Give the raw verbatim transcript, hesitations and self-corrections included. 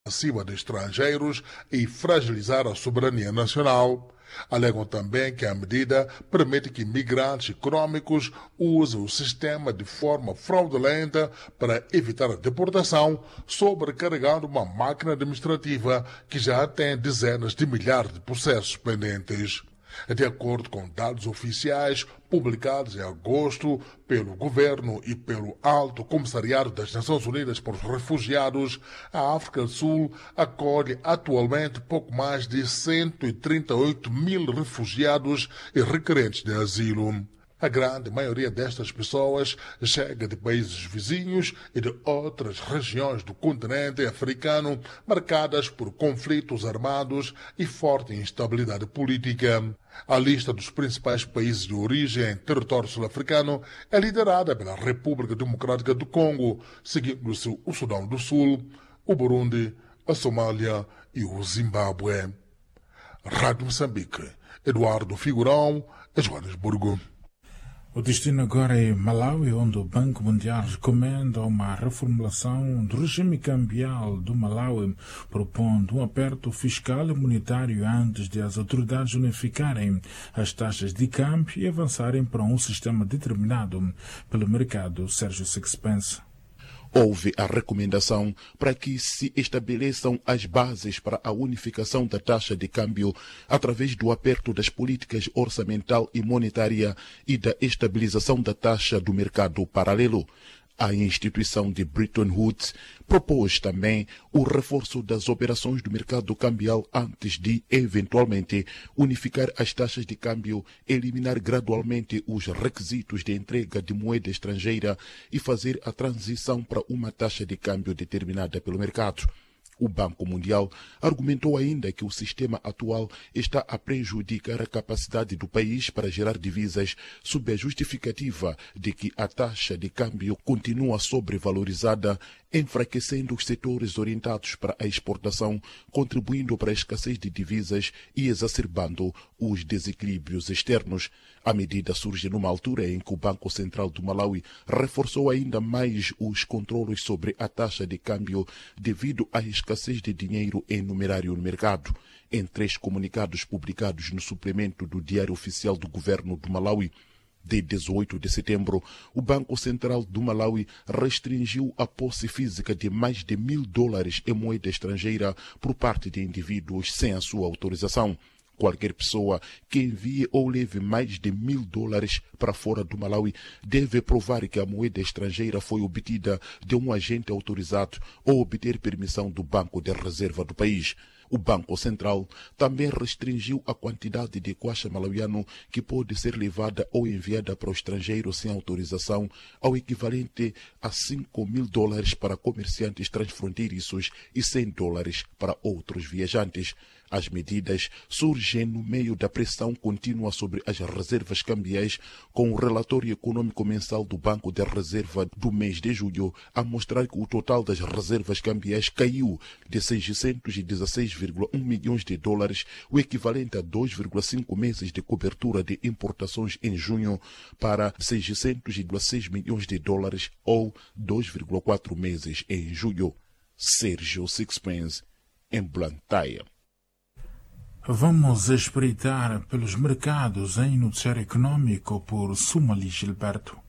acima de estrangeiros e fragilizar a soberania nacional. Alegam também que a medida permite que migrantes econômicos usem o sistema de forma fraudulenta para evitar a deportação, sobrecarregando uma máquina administrativa que já tem dezenas de milhares de processos pendentes. De acordo com dados oficiais publicados em agosto pelo governo e pelo Alto Comissariado das Nações Unidas para os Refugiados, a África do Sul acolhe atualmente pouco mais de cento e trinta e oito mil refugiados e requerentes de asilo. A grande maioria destas pessoas chega de países vizinhos e de outras regiões do continente africano marcadas por conflitos armados e forte instabilidade política. A lista dos principais países de origem em território sul-africano é liderada pela República Democrática do Congo, seguindo-se o Sudão do Sul, o Burundi, a Somália e o Zimbábue. Rádio Moçambique, Eduardo Figurão, Joanesburgo. O destino agora é Malawi, onde o Banco Mundial recomenda uma reformulação do regime cambial do Malawi, propondo um aperto fiscal e monetário antes de as autoridades unificarem as taxas de câmbio e avançarem para um sistema determinado pelo mercado. Sérgio Sixpence. Houve a recomendação para que se estabeleçam as bases para a unificação da taxa de câmbio através do aperto das políticas orçamental e monetária e da estabilização da taxa do mercado paralelo. A instituição de Bretton Woods propôs também o reforço das operações do mercado cambial antes de, eventualmente, unificar as taxas de câmbio, eliminar gradualmente os requisitos de entrega de moeda estrangeira e fazer a transição para uma taxa de câmbio determinada pelo mercado. O Banco Mundial argumentou ainda que o sistema atual está a prejudicar a capacidade do país para gerar divisas, sob a justificativa de que a taxa de câmbio continua sobrevalorizada, enfraquecendo os setores orientados para a exportação, contribuindo para a escassez de divisas e exacerbando os desequilíbrios externos. A medida surge numa altura em que o Banco Central do Malawi reforçou ainda mais os controlos sobre a taxa de câmbio devido à escassez de dinheiro em numerário no mercado. Em três comunicados publicados no suplemento do Diário Oficial do Governo do Malawi, de dezoito de setembro, o Banco Central do Malawi restringiu a posse física de mais de mil dólares em moeda estrangeira por parte de indivíduos sem a sua autorização. Qualquer pessoa que envie ou leve mais de mil dólares para fora do Malawi deve provar que a moeda estrangeira foi obtida de um agente autorizado ou obter permissão do Banco de Reserva do país. O Banco Central também restringiu a quantidade de kwacha malauiano que pode ser levada ou enviada para o estrangeiro sem autorização, ao equivalente a cinco mil dólares para comerciantes transfronteiriços e cem dólares para outros viajantes. As medidas surgem no meio da pressão contínua sobre as reservas cambiais, com o relatório econômico mensal do Banco de Reserva do mês de julho a mostrar que o total das reservas cambiais caiu de seiscentos e dezesseis vírgula um milhões de dólares, o equivalente a dois vírgula cinco meses de cobertura de importações em junho, para seiscentos vírgula seis milhões de dólares ou dois vírgula quatro meses em julho. Sérgio Sixpence, em Blantyre. Vamos espreitar pelos mercados em noticiário econômico por Sumali Gilberto.